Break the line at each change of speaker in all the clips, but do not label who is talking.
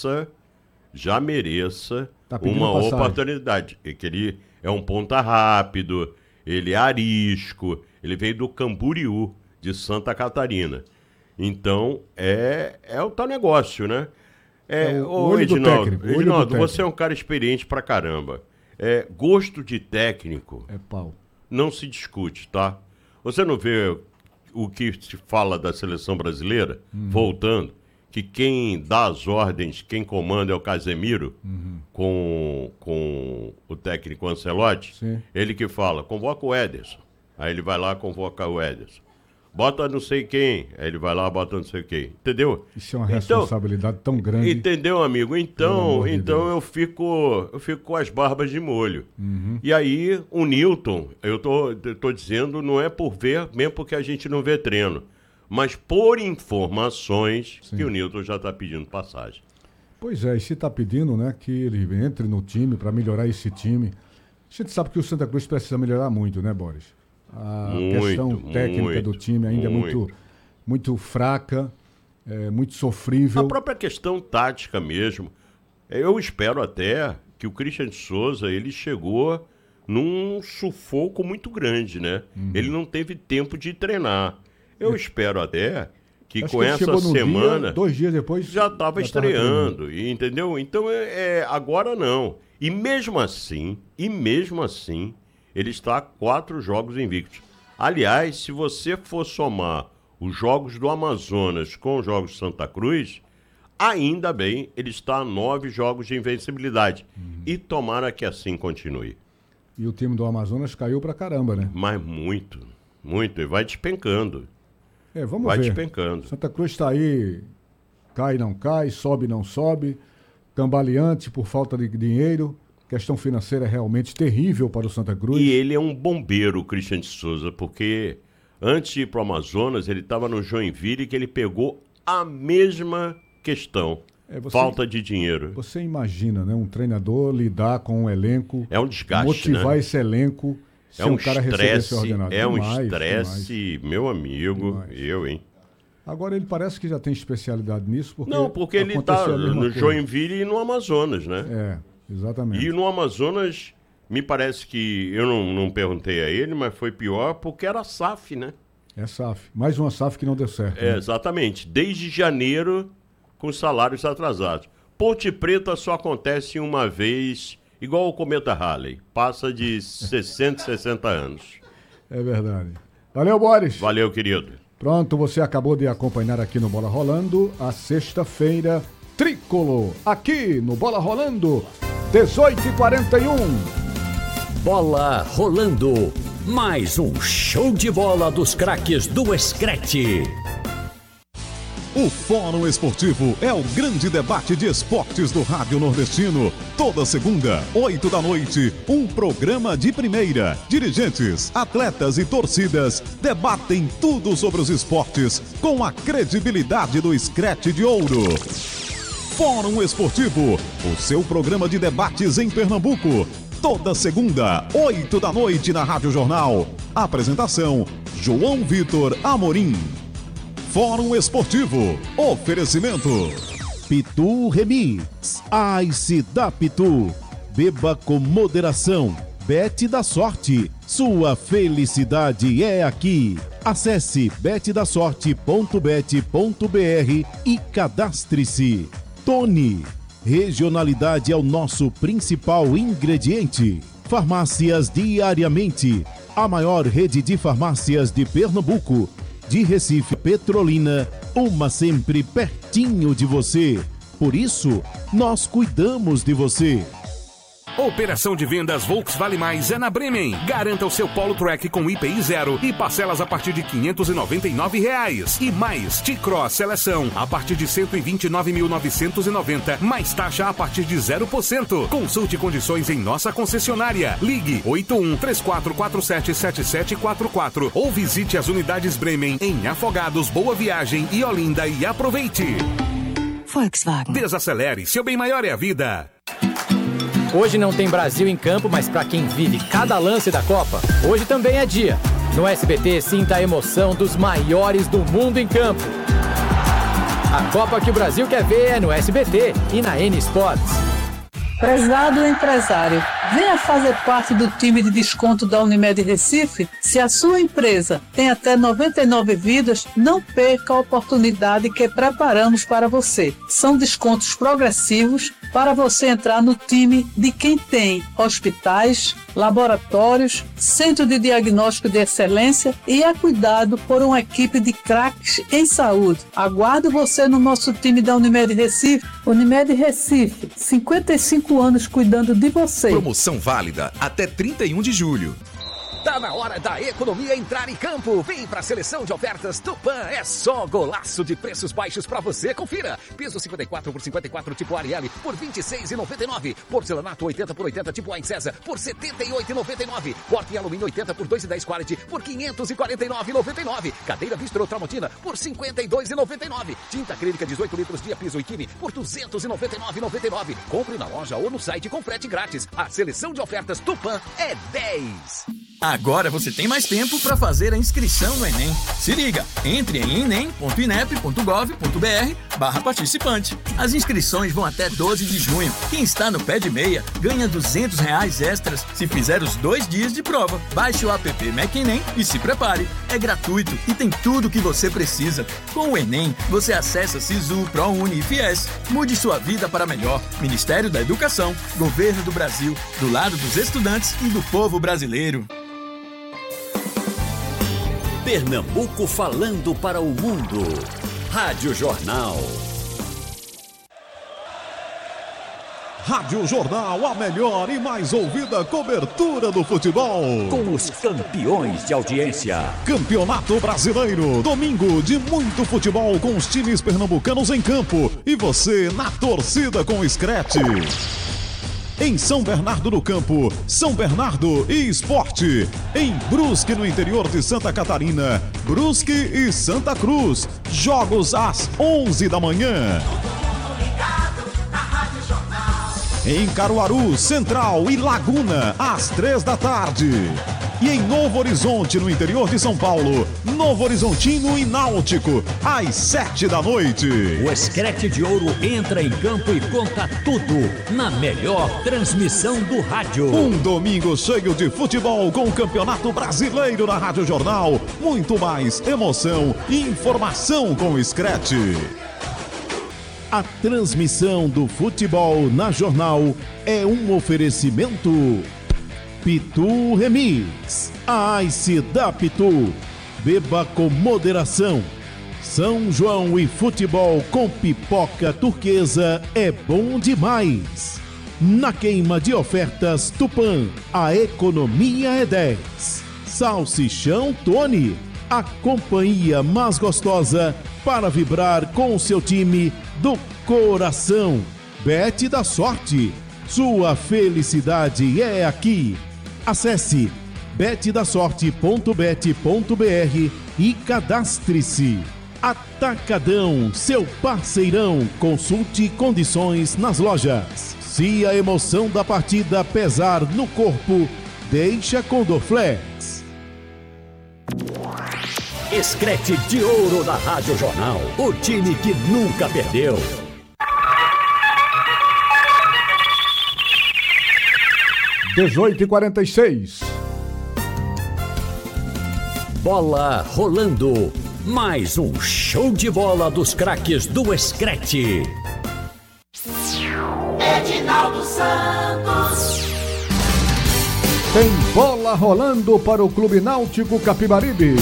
uma oportunidade. Que ele é um ponta rápido, ele é arisco, ele veio do Camboriú, de Santa Catarina. Então, é o tal negócio, né?
O
Edinaldo, você é um cara experiente pra caramba. Gosto de técnico não se discute, tá? Você não vê o que se fala da seleção brasileira, voltando, que quem dá as ordens, quem comanda é o Casemiro, com o técnico Ancelotti.
Sim.
Ele que fala, convoca o Ederson. Aí ele vai lá, convoca o Ederson. Bota não sei quem, aí ele vai lá, bota não sei quem, entendeu?
Isso é uma responsabilidade tão grande.
Entendeu, amigo? Então eu fico com as barbas de molho. E aí, o Newton, eu tô dizendo, não é por ver, mesmo porque a gente não vê treino, mas por informações que o Newton já está pedindo passagem.
Pois é, e se está pedindo, né, que ele entre no time para melhorar esse time. A gente sabe que o Santa Cruz precisa melhorar muito, né, Boris? A questão técnica do time ainda é muito fraca, muito sofrível.
A própria questão tática mesmo. Eu espero até que o Christian de Souza, ele chegou num sufoco muito grande, né? Ele não teve tempo de treinar. Eu espero até que com essa semana...
2 dias depois...
Já estava estreando, entendeu? Então, agora não. E mesmo assim... ele está a 4 jogos invictos. Aliás, se você for somar os jogos do Amazonas com os jogos de Santa Cruz, ainda bem, ele está a 9 jogos de invencibilidade. E tomara que assim continue.
E o time do Amazonas caiu pra caramba, né?
Mas muito. E vai despencando.
Vamos
ver. Vai
despencando. Santa Cruz está aí, cai, não cai, sobe, não sobe, cambaleante por falta de dinheiro. Questão financeira realmente terrível para o Santa Cruz.
E ele é um bombeiro, o Christian de Souza, porque antes de ir para o Amazonas, ele estava no Joinville, que ele pegou a mesma questão, falta de dinheiro.
Você imagina, né, um treinador lidar com um elenco,
é um desgaste,
motivar, né, esse elenco, se um cara receber esse ordenado.
Um estresse, meu amigo, hein?
Agora ele parece que já tem especialidade nisso,
porque ele está no Joinville e no Amazonas, né?
Exatamente.
E no Amazonas, me parece que, eu não perguntei a ele, mas foi pior porque era SAF, né?
É SAF. Mais uma SAF que não deu certo. Né?
Exatamente. Desde janeiro, com salários atrasados. Ponte Preta só acontece uma vez, igual o cometa Halley. Passa de 60, 60 anos.
É verdade. Valeu, Boris.
Valeu, querido.
Pronto, você acabou de acompanhar aqui no Bola Rolando a sexta-feira tricolor. Aqui no Bola Rolando. 18h41.
Bola rolando. Mais um show de bola dos craques do Screte.
O Fórum Esportivo é o grande debate de esportes do Rádio Nordestino. Toda segunda, 8 da noite, um programa de primeira. Dirigentes, atletas e torcidas debatem tudo sobre os esportes com a credibilidade do Screte de Ouro. Fórum Esportivo, o seu programa de debates em Pernambuco. Toda segunda, 8 da noite na Rádio Jornal. Apresentação, João Vitor Amorim. Fórum Esportivo, oferecimento. Pitu Remix, Ice da Pitu. Beba com moderação. Bet da Sorte, sua felicidade é aqui. Acesse betdasorte.bet.br e cadastre-se. Tony, regionalidade é o nosso principal ingrediente. Farmácias Diariamente, a maior rede de farmácias de Pernambuco. De Recife, Petrolina, uma sempre pertinho de você. Por isso, nós cuidamos de você.
Operação de vendas Volks Vale Mais é na Bremen. Garanta o seu Polo Track com IPI 0 e parcelas a partir de R$ 599. E mais, T-Cross Seleção a partir de R$ 129.990, mais taxa a partir de 0%. Consulte condições em nossa concessionária. Ligue 81-3447-7744 ou visite as unidades Bremen em Afogados, Boa Viagem e Olinda e aproveite.
Volkswagen.
Desacelere, seu bem maior é a vida.
Hoje não tem Brasil em campo, mas para quem vive cada lance da Copa, hoje também é dia. No SBT, sinta a emoção dos maiores do mundo em campo. A Copa que o Brasil quer ver é no SBT e na N Sports.
Prezado empresário, venha fazer parte do time de desconto da Unimed Recife. Se a sua empresa tem até 99 vidas, não perca a oportunidade que preparamos para você. São descontos progressivos para você entrar no time de quem tem hospitais, laboratórios, centro de diagnóstico de excelência e é cuidado por uma equipe de craques em saúde. Aguardo você no nosso time da Unimed Recife. Unimed Recife, 55 anos cuidando de você.
Promoção válida até 31 de julho.
Tá na hora da economia entrar em campo. Vem pra seleção de ofertas Tupã. É só golaço de preços baixos pra você. Confira. Piso 54 por 54 tipo Ariel por R$ 26,99. Porcelanato 80 por 80 tipo César por R$ 78,99. Porta em alumínio 80 por 2,10 quality por R$ 549,99. Cadeira Bistro Tramontina por R$ 52,99. Tinta acrílica 18 litros Dia Piso e Kimi por R$ 299,99. Compre na loja ou no site com frete grátis. A seleção de ofertas Tupã é 10.
Agora você tem mais tempo para fazer a inscrição no Enem. Se liga, entre em enem.inep.gov.br/participante. As inscrições vão até 12 de junho. Quem está no pé de meia ganha R$200 extras se fizer os 2 dias de prova. Baixe o app MacEnem e se prepare. É gratuito e tem tudo o que você precisa. Com o Enem, você acessa Sisu, ProUni e Fies. Mude sua vida para melhor. Ministério da Educação, Governo do Brasil, do lado dos estudantes e do povo brasileiro.
Pernambuco falando para o mundo. Rádio Jornal.
Rádio Jornal, a melhor e mais ouvida cobertura do futebol.
Com os campeões de audiência.
Campeonato Brasileiro, domingo de muito futebol com os times pernambucanos em campo. E você na torcida com o Scratch. Em São Bernardo do Campo, São Bernardo e Esporte. Em Brusque, no interior de Santa Catarina, Brusque e Santa Cruz. Jogos às 11 da manhã. Em Caruaru, Central e Laguna, às 3 da tarde. E em Novo Horizonte, no interior de São Paulo, Novo Horizontino e Náutico, às 7 da noite.
O Scratch de Ouro entra em campo e conta tudo na melhor transmissão do rádio.
Um domingo cheio de futebol com o Campeonato Brasileiro na Rádio Jornal. Muito mais emoção e informação com o Scratch. A transmissão do futebol na Jornal é um oferecimento Pitu Remix. A Ice da Pitu. Beba com moderação. São João e futebol com pipoca turquesa é bom demais. Na queima de ofertas Tupã, a economia é 10. Salsichão Tony, a companhia mais gostosa para vibrar com o seu time do coração. Bet da Sorte, sua felicidade é aqui. Acesse betdasorte.bet.br e cadastre-se. Atacadão, seu parceirão. Consulte condições nas lojas. Se a emoção da partida pesar no corpo, deixa com Dorflex.
Scratch de Ouro da Rádio Jornal. O time que nunca perdeu.
Dezoito e 46.
Bola rolando. Mais um show de bola dos craques do Scratch.
Edinaldo Santos.
Tem bola rolando para o Clube Náutico Capibaribe.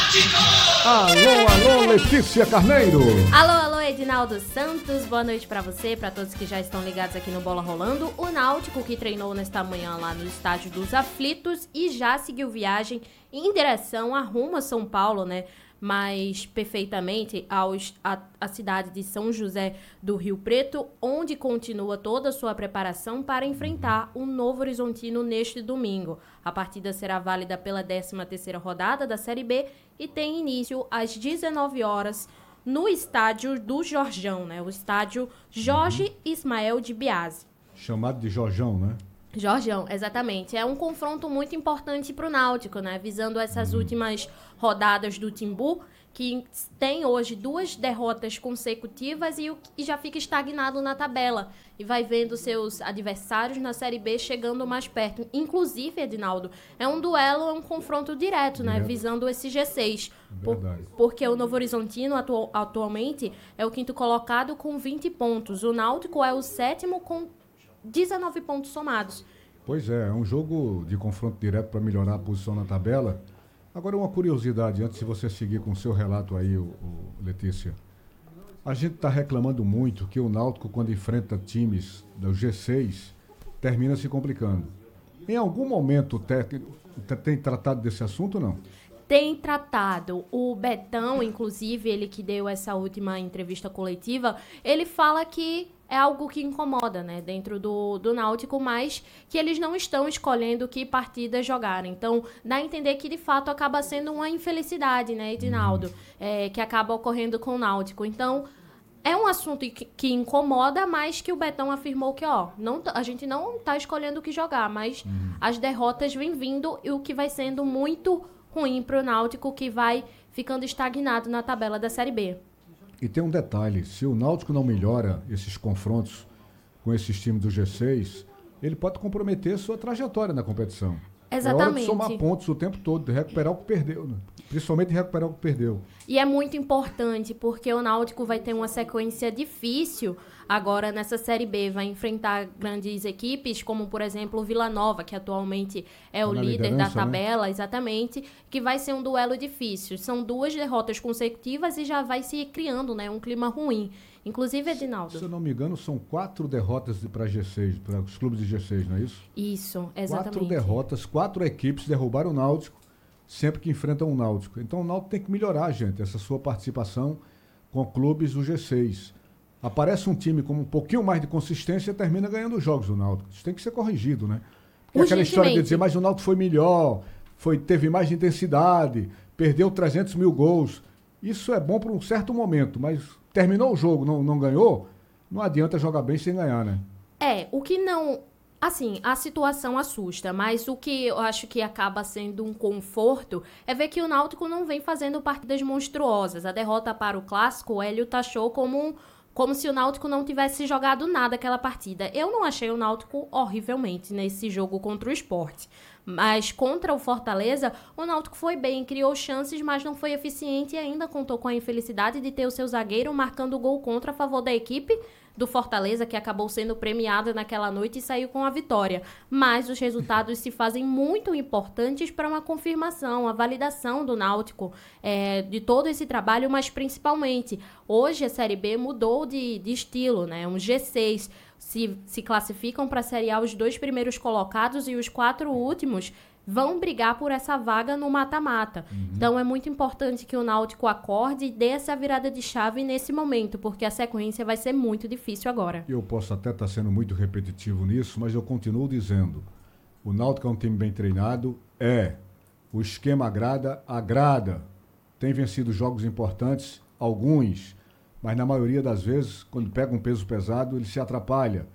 Alô, alô, Letícia Carneiro.
Alô, Edinaldo Santos. Boa noite pra você, pra todos que já estão ligados aqui no Bola Rolando. O Náutico, que treinou nesta manhã lá no Estádio dos Aflitos e já seguiu viagem em direção a rumo a São Paulo, né? Mais perfeitamente a cidade de São José do Rio Preto, onde continua toda a sua preparação para enfrentar o Novo Horizontino neste domingo. A partida será válida pela 13ª rodada da Série B e tem início às 19 horas no estádio do Jorjão, né? O estádio Jorge Ismael de Biase.
Chamado de Jorjão, né?
Jorjão, exatamente. É um confronto muito importante para o Náutico, né? Visando essas últimas rodadas do Timbu, que tem hoje 2 derrotas consecutivas e já fica estagnado na tabela. E vai vendo seus adversários na Série B chegando mais perto. Inclusive, Edinaldo, é um duelo, é um confronto direto, né? Visando esse G6. Porque o Novo Horizontino, atualmente, é o 5º colocado com 20 pontos. O Náutico é o 7º com 19 pontos somados.
Pois é um jogo de confronto direto para melhorar a posição na tabela. Agora, uma curiosidade, antes de você seguir com o seu relato aí, Letícia. A gente está reclamando muito que o Náutico, quando enfrenta times do G6, termina se complicando. Em algum momento o técnico tem tratado desse assunto ou não?
Tem tratado. O Betão, inclusive, ele que deu essa última entrevista coletiva, ele fala que é algo que incomoda, né, dentro do Náutico, mas que eles não estão escolhendo que partidas jogarem. Então, dá a entender que, de fato, acaba sendo uma infelicidade, né, Edinaldo, que acaba ocorrendo com o Náutico. Então, é um assunto que incomoda, mas que o Betão afirmou que, a gente não está escolhendo o que jogar, mas as derrotas vêm vindo e o que vai sendo muito ruim para o Náutico, que vai ficando estagnado na tabela da Série B.
E tem um detalhe, se o Náutico não melhora esses confrontos com esses times do G6, ele pode comprometer sua trajetória na competição.
Exatamente.
É hora de somar pontos o tempo todo, de recuperar o que perdeu, né? Principalmente recuperar o que perdeu.
E é muito importante, porque o Náutico vai ter uma sequência difícil agora nessa Série B. Vai enfrentar grandes equipes, como, por exemplo, o Vila Nova, que atualmente é o líder da tabela, né? Exatamente, que vai ser um duelo difícil. São 2 derrotas consecutivas e já vai se criando, né, um clima ruim. Inclusive, Edinaldo.
Se eu não me engano, são 4 derrotas para G6, para os clubes de G6, não é isso?
Isso, exatamente.
4 derrotas, 4 equipes derrubaram o Náutico sempre que enfrentam o Náutico. Então o Náutico tem que melhorar, gente, essa sua participação com clubes do G6. Aparece um time com um pouquinho mais de consistência e termina ganhando os jogos do Náutico. Isso tem que ser corrigido, né? Porque aquela história de dizer, mas o Náutico foi melhor, teve mais intensidade, perdeu 300 mil gols. Isso é bom por um certo momento, mas terminou o jogo, não ganhou, não adianta jogar bem sem ganhar, né?
O que não... Assim, a situação assusta, mas o que eu acho que acaba sendo um conforto é ver que o Náutico não vem fazendo partidas monstruosas. A derrota para o Clássico, o Hélio taxou como se o Náutico não tivesse jogado nada aquela partida. Eu não achei o Náutico horrivelmente nesse jogo contra o Sport. Mas contra o Fortaleza, o Náutico foi bem, criou chances, mas não foi eficiente e ainda contou com a infelicidade de ter o seu zagueiro marcando gol contra a favor da equipe do Fortaleza, que acabou sendo premiada naquela noite e saiu com a vitória. Mas os resultados se fazem muito importantes para uma confirmação, a validação do Náutico, de todo esse trabalho, mas principalmente, hoje a Série B mudou de estilo, né? Um G6 se classificam para a Série A os 2 primeiros colocados e os 4 últimos vão brigar por essa vaga no mata-mata. Então é muito importante que o Náutico acorde e dê essa virada de chave nesse momento, porque a sequência vai ser muito difícil agora.
Eu posso até estar sendo muito repetitivo nisso, mas eu continuo dizendo, o Náutico é um time bem treinado, o esquema agrada, tem vencido jogos importantes, alguns, mas na maioria das vezes, quando pega um peso pesado, ele se atrapalha.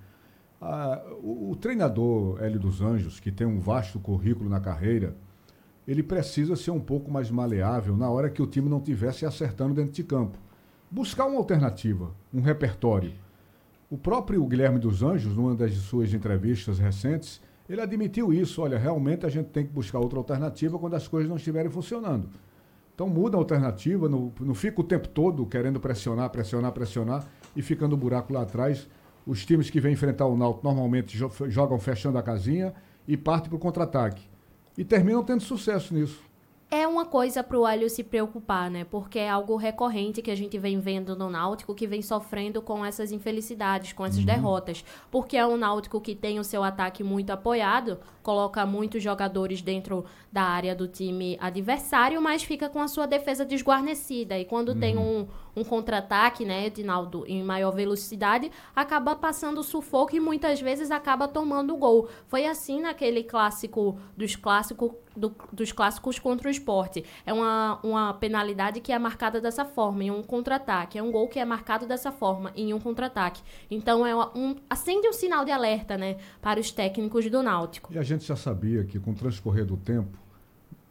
O treinador Hélio dos Anjos, que tem um vasto currículo na carreira, ele precisa ser um pouco mais maleável na hora que o time não estivesse acertando dentro de campo. Buscar uma alternativa, um repertório. O próprio Guilherme dos Anjos, numa das suas entrevistas recentes, ele admitiu isso. Olha, realmente a gente tem que buscar outra alternativa quando as coisas não estiverem funcionando. Então muda a alternativa, não fica o tempo todo querendo pressionar e ficando buraco lá atrás. Os times que vêm enfrentar o Náutico normalmente jogam fechando a casinha e partem para o contra-ataque. E terminam tendo sucesso nisso.
É uma coisa para o Hélio se preocupar, né? Porque é algo recorrente que a gente vem vendo no Náutico, que vem sofrendo com essas infelicidades, com essas derrotas. Porque é um Náutico que tem o seu ataque muito apoiado, coloca muitos jogadores dentro da área do time adversário, mas fica com a sua defesa desguarnecida. E quando tem um contra-ataque, né, Edinaldo, em maior velocidade, acaba passando sufoco e muitas vezes acaba tomando o gol. Foi assim naquele clássico dos clássicos contra o Sport. É uma penalidade que é marcada dessa forma, em um contra-ataque. É um gol que é marcado dessa forma, em um contra-ataque. Então, acende um sinal de alerta, né, para os técnicos do Náutico.
E a gente já sabia que, com o transcorrer do tempo,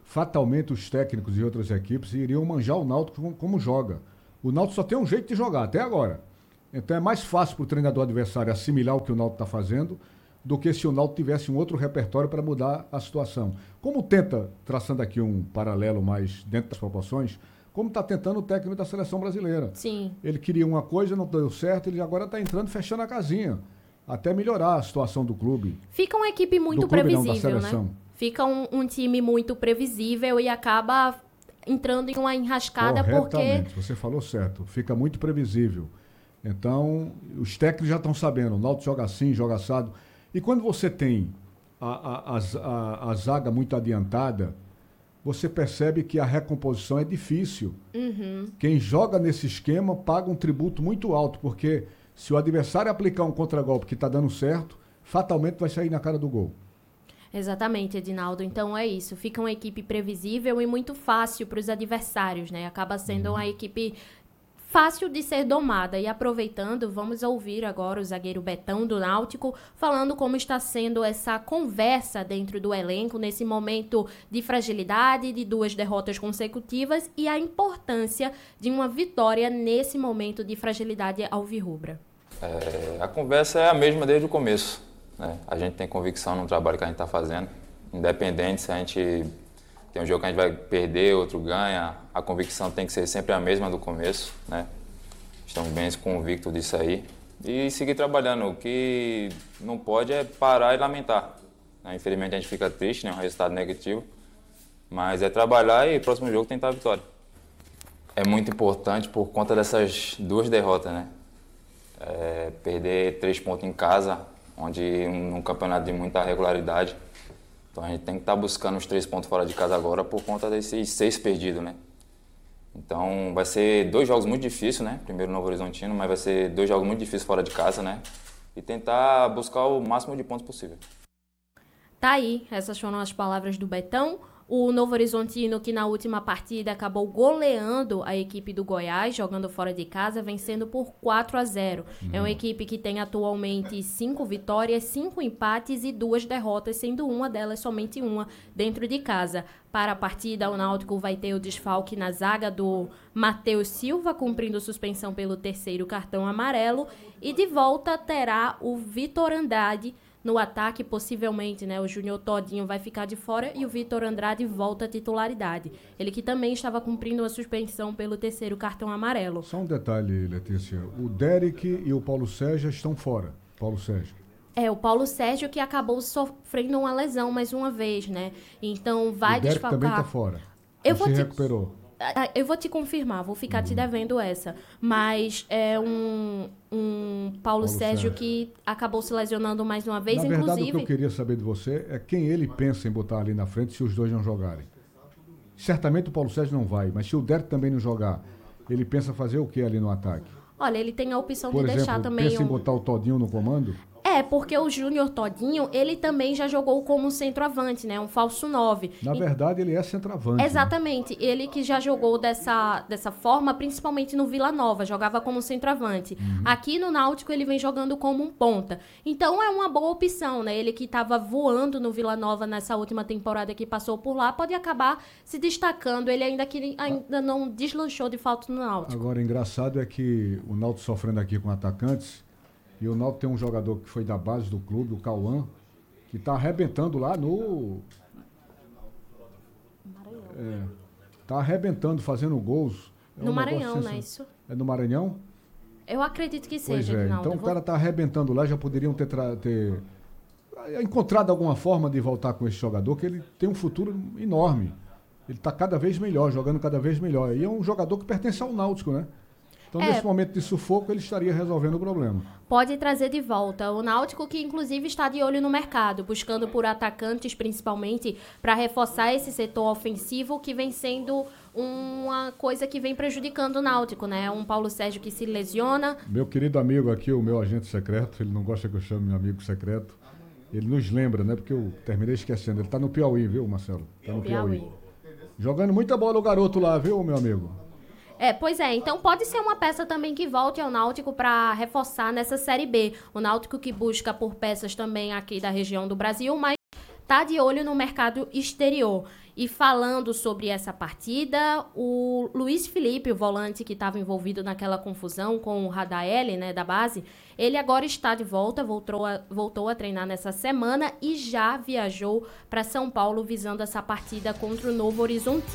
fatalmente os técnicos de outras equipes iriam manjar o Náutico como joga. O Náutico só tem um jeito de jogar, até agora. Então é mais fácil para o treinador adversário assimilar o que o Náutico está fazendo do que se o Náutico tivesse um outro repertório para mudar a situação. Como tenta, traçando aqui um paralelo mais dentro das proporções, como está tentando o técnico da seleção brasileira.
Sim.
Ele queria uma coisa, não deu certo, ele agora está entrando, fechando a casinha, até melhorar a situação do clube.
Fica uma equipe muito previsível, né? Fica um time muito previsível e acaba entrando em uma enrascada porque...
Você falou certo, fica muito previsível. Então, os técnicos já estão sabendo, o Náutico joga assim, joga assado. E quando você tem a zaga muito adiantada, você percebe que a recomposição é difícil.
Uhum.
Quem joga nesse esquema paga um tributo muito alto, porque se o adversário aplicar um contragolpe que está dando certo, fatalmente vai sair na cara do gol.
Exatamente, Edinaldo. Então é isso. Fica uma equipe previsível e muito fácil para os adversários, né? Acaba sendo uma equipe fácil de ser domada. E aproveitando, vamos ouvir agora o zagueiro Betão do Náutico falando como está sendo essa conversa dentro do elenco nesse momento de fragilidade, de 2 derrotas consecutivas e a importância de uma vitória nesse momento de fragilidade alvirrubra.
A conversa é a mesma desde o começo, né? A gente tem convicção no trabalho que a gente está fazendo, independente se a gente tem um jogo que a gente vai perder, outro ganha, a convicção tem que ser sempre a mesma do começo, né? Estamos bem convictos disso aí. E seguir trabalhando. O que não pode é parar e lamentar, né? Infelizmente a gente fica triste, né? Um resultado negativo. Mas é trabalhar e próximo jogo tentar a vitória. É muito importante por conta dessas 2 derrotas, né? Perder 3 pontos em casa, onde num campeonato de muita regularidade. Então a gente tem que estar buscando os 3 pontos fora de casa agora por conta desses 6 perdidos, né? Então vai ser 2 jogos muito difíceis, né? Primeiro Novo Horizontino, mas vai ser 2 jogos muito difíceis fora de casa, né? E tentar buscar o máximo de pontos possível.
Tá aí, essas foram as palavras do Betão. O Novo Horizontino, que na última partida acabou goleando a equipe do Goiás, jogando fora de casa, vencendo por 4-0. É uma equipe que tem atualmente 5 vitórias, 5 empates e 2 derrotas, sendo uma delas somente uma dentro de casa. Para a partida, o Náutico vai ter o desfalque na zaga do Matheus Silva, cumprindo suspensão pelo 3º cartão amarelo. E de volta terá o Vitor Andrade no ataque, possivelmente, né? O Júnior Todinho vai ficar de fora e o Vitor Andrade volta à titularidade. Ele que também estava cumprindo uma suspensão pelo 3º cartão amarelo.
Só um detalhe, Letícia. O Derek e o Paulo Sérgio estão fora. Paulo Sérgio.
O Paulo Sérgio que acabou sofrendo uma lesão mais uma vez, né? Então vai desfalcar.
O Derek também está fora. Recuperou.
Eu vou te confirmar, vou ficar te devendo essa. Mas é um Paulo Sérgio que acabou se lesionando mais uma vez,
inclusive. Na verdade, o que eu queria saber de você é quem ele pensa em botar ali na frente se os 2 não jogarem. Certamente o Paulo Sérgio não vai, mas se o Derek também não jogar, ele pensa fazer o que ali no ataque?
Olha, ele tem a opção de deixar também...
pensa em botar o Todinho no comando?
Porque o Júnior Todinho, ele também já jogou como centroavante, né? Um falso 9.
Na verdade, ele é centroavante.
Exatamente. Né? Ele que já jogou dessa forma, principalmente no Vila Nova, jogava como centroavante. Aqui no Náutico, ele vem jogando como um ponta. Então, é uma boa opção, né? Ele que estava voando no Vila Nova nessa última temporada que passou por lá, pode acabar se destacando. Ele ainda não deslanchou de fato no Náutico.
Agora, engraçado é que o Náutico sofrendo aqui com atacantes. E o Náutico tem um jogador que foi da base do clube, o Cauã, que está arrebentando lá no... Está arrebentando, fazendo gols.
No Maranhão, né? Isso.
É no Maranhão?
Eu acredito que seja,
Pois é.
Edinaldo.
Então o cara está arrebentando lá, já poderiam ter encontrado alguma forma de voltar com esse jogador, que ele tem um futuro enorme. Ele está cada vez melhor, jogando cada vez melhor. E é um jogador que pertence ao Náutico, né? Então, nesse momento de sufoco, ele estaria resolvendo o problema.
Pode trazer de volta o Náutico, que inclusive está de olho no mercado, buscando por atacantes, principalmente, para reforçar esse setor ofensivo, que vem sendo uma coisa que vem prejudicando o Náutico, né? Um Paulo Sérgio que se lesiona.
Meu querido amigo aqui, o meu agente secreto, ele não gosta que eu chame meu amigo secreto, ele nos lembra, né? Porque eu terminei esquecendo. Ele está no Piauí, viu, Marcelo? Está no Piauí. Jogando muita bola o garoto lá, viu, meu amigo?
Pois é, então pode ser uma peça também que volte ao Náutico para reforçar nessa Série B. O Náutico que busca por peças também aqui da região do Brasil, mas tá de olho no mercado exterior. E falando sobre essa partida, o Luiz Felipe, o volante que estava envolvido naquela confusão com o Radaeli, né, da base, ele agora está de volta, voltou a treinar nessa semana e já viajou para São Paulo visando essa partida contra o Novo Horizontino.